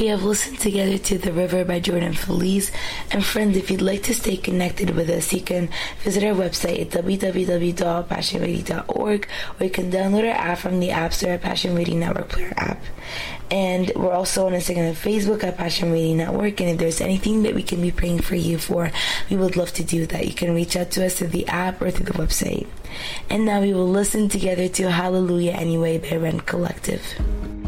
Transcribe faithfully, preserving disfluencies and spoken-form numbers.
We have listened together to The River by Jordan Feliz. And friends, if you'd like to stay connected with us, you can visit our website at w w w dot passion radio dot org, or you can download our app from the App Store at Passion Radio Network Player app. And we're also on Instagram and Facebook at Passion Radio Network. And if there's anything that we can be praying for you for, we would love to do that. You can reach out to us through the app or through the website. And now we will listen together to Hallelujah Anyway by Rent Collective.